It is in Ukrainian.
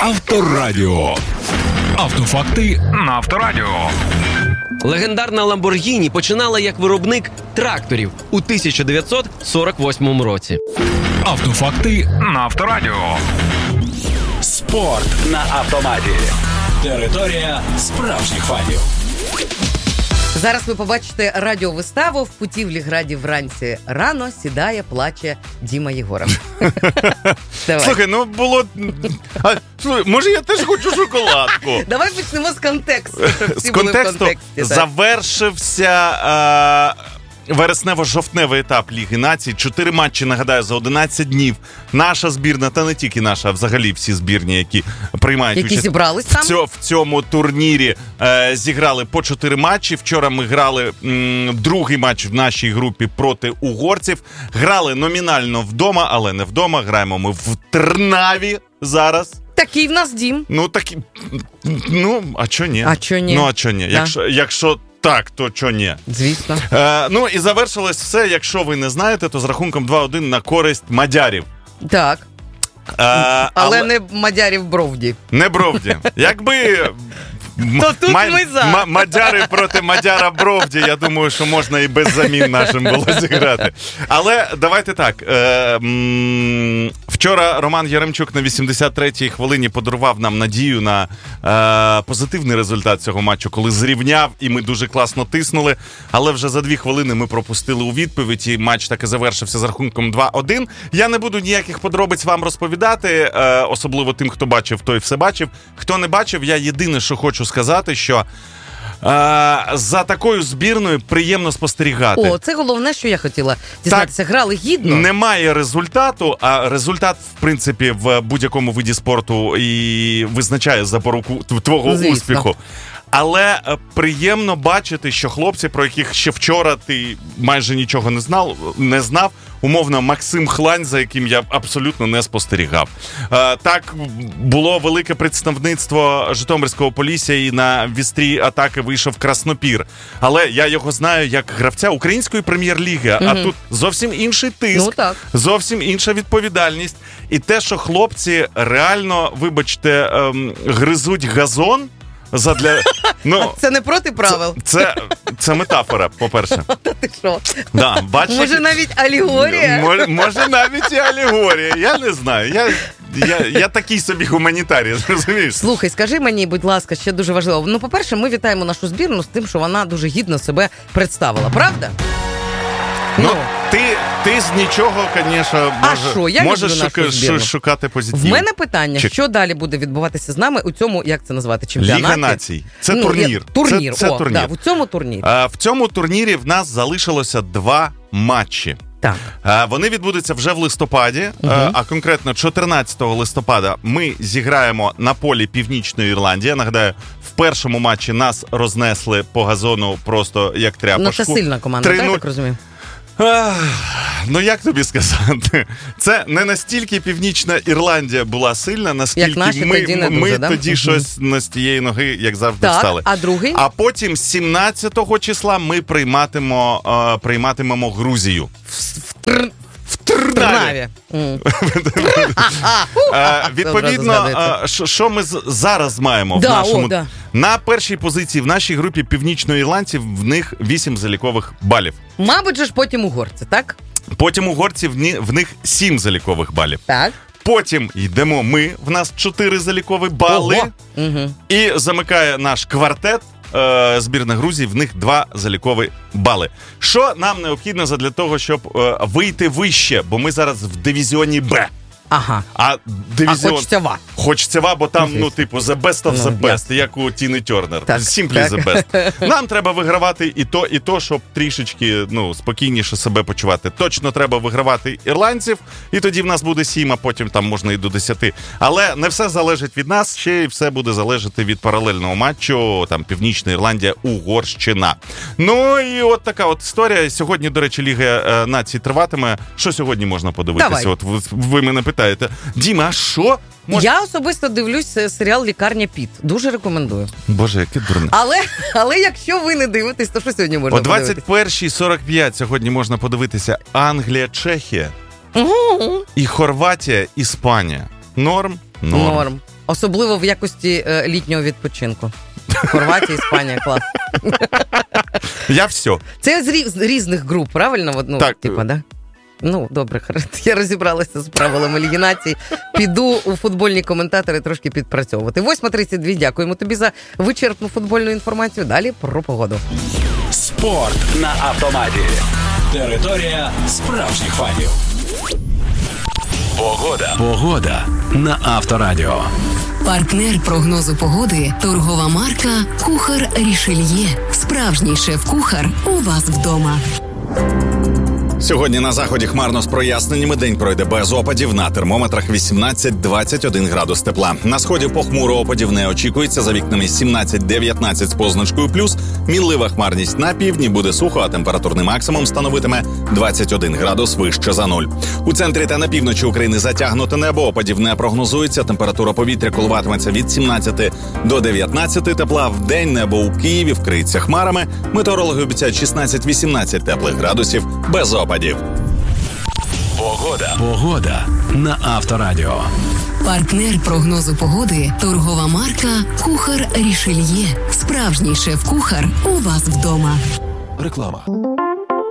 Авторадіо. Автофакти на Авторадіо. Легендарна Lamborghini починала як виробник тракторів у 1948 році. Автофакти на Авторадіо. Спорт на автоматі. Територія справжніх фанів. Зараз ви побачите радіовиставу «В путівлі граді вранці рано сідає, плаче Діма Єгоров». Слухай, ну було... Може я теж хочу шоколадку? Давай почнемо з контексту, щоб всі З були в контексту контексті. завершився вереснево-жовтневий етап Ліги Націй. 4 матчі, нагадаю, за 11 днів. Наша збірна, та не тільки наша, а взагалі всі збірні, які приймають Які участь зібрались там? в цьому турнірі, зіграли по 4 матчі. Вчора ми грали другий матч в нашій групі проти угорців. Грали номінально вдома, але не вдома. Граємо ми в Трнаві зараз. Такий в нас дім. Ну, такі... Ну, а чо ні? А чо ні? Ну, а чо ні? Да. Якщо так, то чо ні? Звісно. Ну, і завершилось все, якщо ви не знаєте, то з рахунком 2-1 на користь мадярів. Так. Але не мадярів Бровді. Не Бровді. Якби... То тут ми за. Мадяри проти мадяра Бровді, я думаю, що можна і без замін нашим було зіграти. Але давайте так. Вчора Роман Яремчук на 83-й хвилині подарував нам надію на позитивний результат цього матчу, коли зрівняв, і ми дуже класно тиснули. Але вже за 2 хвилини ми пропустили у відповідь, і матч так і завершився з рахунком 2-1. Я не буду ніяких подробиць вам розповідати, особливо тим, хто бачив, той все бачив. Хто не бачив, я єдине, що хочу сказати, що за такою збірною приємно спостерігати. О, це головне, що я хотіла дізнатися. Грали гідно. Немає результату, а результат, в принципі, в будь-якому виді спорту і визначає запоруку твого успіху. Але приємно бачити, що хлопці, про яких ще вчора ти майже нічого не знав, умовно, Максим Хлань, за яким я абсолютно не спостерігав. Так, було велике представництво Житомирського Полісся, і на вістрі атаки вийшов Краснопір. Але я його знаю як гравця Української прем'єр-ліги, а тут зовсім інший тиск, зовсім інша відповідальність. І те, що хлопці реально, вибачте, гризуть газон, це не проти правил? Це метафора, по-перше. Та ти що? Да, може навіть алегорія? Може навіть і алегорія, я не знаю. Я такий собі гуманітарій, розумієш? Слухай, скажи мені, будь ласка, ще дуже важливо. Ну, по-перше, ми вітаємо нашу збірну з тим, що вона дуже гідно себе представила, правда? Ну, ти з нічого, звісно, можеш шукати позитив. В мене питання, що далі буде відбуватися з нами у цьому, як це назвати, чемпіонаті? Ліга Націй. Це турнір. Турнір, це турнір. Да, в цьому турнірі. В цьому турнірі в нас залишилося 2 матчі. Так. Вони відбудуться вже в листопаді, а конкретно 14 листопада ми зіграємо на полі Північної Ірландії. Я нагадаю, в першому матчі нас рознесли по газону просто як тряпочку. Ну, це сильна команда, так, так розумію? Ну, як тобі сказати? Це не настільки Північна Ірландія була сильна, наскільки ми тоді щось на з тієї ноги, як завжди, встали. А другий? А потім 17-го числа ми прийматимемо Грузію. В Трнаві. Відповідно, що ми зараз маємо в нашому... На першій позиції в нашій групі північноірландців в них 8 залікових балів. Мабуть же ж потім угорці, так? Потім угорці, в них 7 залікових балів. Так. Потім йдемо ми, в нас 4 залікові бали. І замикає наш квартет збірна Грузії, в них 2 залікові бали. Що нам необхідно для того, щоб вийти вище? Бо ми зараз в дивізіоні Б. Ага. А хочеться ва. Хочеться ва, бо там, the best of the best, як у Тіни Тернер. Simply the best. Нам треба вигравати і то, щоб трішечки, спокійніше себе почувати. Точно треба вигравати ірландців, і тоді в нас буде 7, а потім там можна і до 10. Але не все залежить від нас, ще й все буде залежати від паралельного матчу, там, Північна Ірландія, Угорщина. Ну, і от така от історія. Сьогодні, до речі, Ліга Націй триватиме. Що сьогодні можна подивитися? Давай. От ви мене питаєте. Діма, а що? Я особисто дивлюсь серіал «Лікарня Піт». Дуже рекомендую. Боже, яке дурне. Але якщо ви не дивитесь, то що сьогодні можна подивитися? О 21:45 сьогодні можна подивитися Англія, Чехія і Хорватія, Іспанія. Норм? Особливо в якості літнього відпочинку. Хорватія, Іспанія, клас. Я все. Це з різних груп, правильно? Ну, так. Типа, да? Ну, добре, я розібралася з правилами елімінації. Піду у футбольні коментатори трошки підпрацьовувати. 8:32. Дякуємо тобі за вичерпну футбольну інформацію. Далі про погоду. Спорт на автоматі. Територія справжніх фанів. Погода на Авторадіо. Партнер прогнозу погоди – торгова марка «Кухар Рішельє». Справжній шеф-кухар у вас вдома. Сьогодні на заході хмарно з проясненнями, день пройде без опадів, на термометрах 18-21 градус тепла. На сході похмуро опадів не очікується, за вікнами 17-19 з позначкою плюс. Мінлива хмарність на півдні, буде сухо, а температурний максимум становитиме 21 градус вище за нуль. У центрі та на півночі України затягнуте небо, опадів не прогнозується, температура повітря коливатиметься від 17 до 19 тепла. В день небо у Києві вкриється хмарами, метеорологи обіцяють 16-18 теплих градусів без опадів. Погода на Авторадіо. Партнер прогнозу погоди – торгова марка «Кухар Рішельє». Справжній шеф-кухар у вас вдома. Реклама.